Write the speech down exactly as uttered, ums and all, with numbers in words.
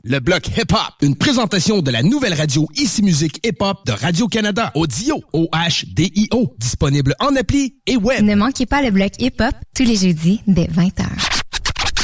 Le bloc hip-hop, une présentation de la nouvelle radio Ici Musique Hip-Hop de Radio-Canada, Audio, O H D I O, disponible en appli et web. Ne manquez pas le bloc hip-hop tous les jeudis dès vingt heures.